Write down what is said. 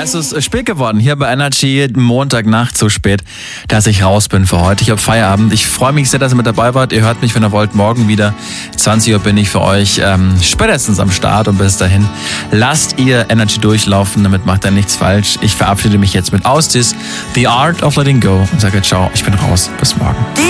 Es ist spät geworden hier bei Energy, Montagnacht so spät, dass ich raus bin für heute. Ich habe Feierabend. Ich freue mich sehr, dass ihr mit dabei wart. Ihr hört mich, wenn ihr wollt, morgen wieder. 20 Uhr bin ich für euch spätestens am Start und bis dahin lasst ihr Energy durchlaufen, damit macht ihr nichts falsch. Ich verabschiede mich jetzt mit Austis, The Art of Letting Go und sage ciao, ich bin raus. Bis morgen.